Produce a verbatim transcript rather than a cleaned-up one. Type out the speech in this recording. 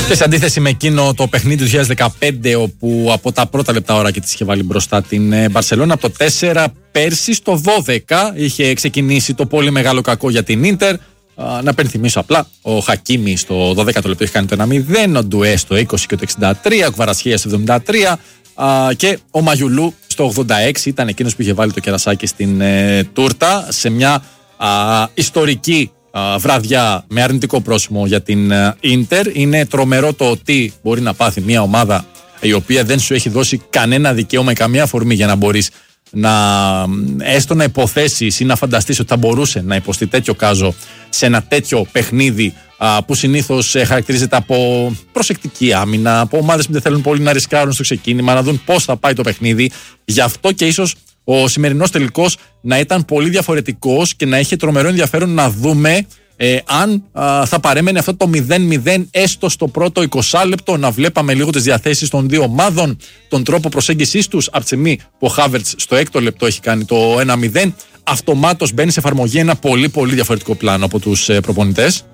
Και σε αντίθεση με εκείνο το παιχνίδι του δύο χιλιάδες δεκαπέντε, όπου από τα πρώτα λεπτά ώρα και της είχε βάλει μπροστά την Μπαρσελόνα, από το τέσσερα πέρσι στο δώδεκα είχε ξεκινήσει το πολύ μεγάλο κακό για την Ίντερ. Να πενθυμίσω απλά, ο Χακίμι στο δώδεκατο λεπτό είχε κάνει το ένα μηδέν, ο Ντουέ στο είκοσι και το εξήντα τρία, ο Κβαρασχέλια στο εβδομήντα τρία και ο Μαγιουλού στο ογδόντα έξι ήταν εκείνος που είχε βάλει το κερασάκι στην ε, τούρτα σε μια α, ιστορική α, βραδιά με αρνητικό πρόσημο για την Ίντερ. Είναι τρομερό το ότι μπορεί να πάθει μια ομάδα η οποία δεν σου έχει δώσει κανένα δικαίωμα ή καμία αφορμή για να μπορείς να έστω να υποθέσεις ή να φανταστείς ότι θα μπορούσε να υποστεί τέτοιο κάζο σε ένα τέτοιο παιχνίδι α, που συνήθως ε, χαρακτηρίζεται από προσεκτική άμυνα, από ομάδες που δεν θέλουν πολύ να ρισκάρουν στο ξεκίνημα, να δουν πώς θα πάει το παιχνίδι. Γι' αυτό και ίσως ο σημερινός τελικός να ήταν πολύ διαφορετικός και να είχε τρομερό ενδιαφέρον να δούμε Ε, αν α, θα παρέμενε αυτό το μηδέν μηδέν έστω στο πρώτο είκοσι λεπτό, να βλέπαμε λίγο τις διαθέσεις των δύο ομάδων, τον τρόπο προσέγγισης τους. Από τη στιγμή που ο Χάβερτς στο έκτο λεπτό έχει κάνει το ένα μηδέν, αυτομάτως μπαίνει σε εφαρμογή ένα πολύ πολύ διαφορετικό πλάνο από τους ε, προπονητές.